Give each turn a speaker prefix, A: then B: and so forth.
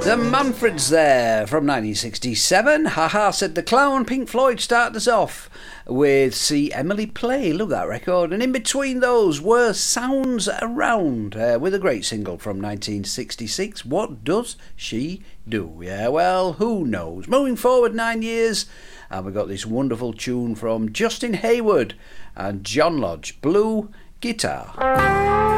A: The Manfreds there from 1967. Haha, said the clown. Pink Floyd started us off with See Emily Play. Look at that record. And in between those were Sounds Around with a great single from 1966. What does she do? Yeah, well, who knows? Moving forward 9 years, and we got this wonderful tune from Justin Hayward and John Lodge, Blue Guitar.